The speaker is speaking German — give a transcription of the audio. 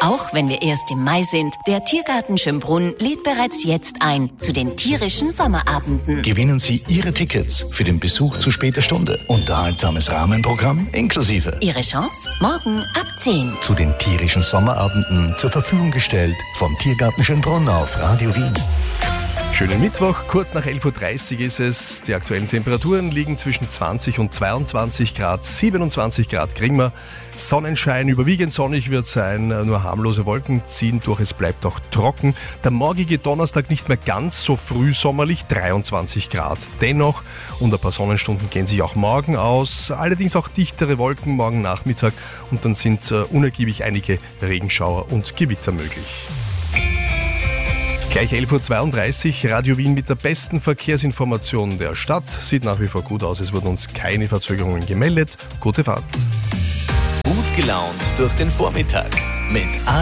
Auch wenn wir erst im Mai sind, der Tiergarten Schönbrunn lädt bereits jetzt ein zu den tierischen Sommerabenden. Gewinnen Sie Ihre Tickets für den Besuch zu später Stunde. Unterhaltsames Rahmenprogramm inklusive. Ihre Chance morgen ab 10. Zu den tierischen Sommerabenden zur Verfügung gestellt vom Tiergarten Schönbrunn auf Radio Wien. Schönen Mittwoch, kurz nach 11.30 Uhr ist es. Die aktuellen Temperaturen liegen zwischen 20 und 22 Grad, 27 Grad kriegen wir. Sonnenschein, überwiegend sonnig wird sein, nur harmlose Wolken ziehen durch, es bleibt auch trocken. Der morgige Donnerstag nicht mehr ganz so früh sommerlich, 23 Grad dennoch. Und ein paar Sonnenstunden gehen sich auch morgen aus, allerdings auch dichtere Wolken morgen Nachmittag und dann sind unergiebig einige Regenschauer und Gewitter möglich. Gleich 11.32 Uhr, Radio Wien mit der besten Verkehrsinformation der Stadt. Sieht nach wie vor gut aus, es wurden uns keine Verzögerungen gemeldet. Gute Fahrt. Gut gelaunt durch den Vormittag mit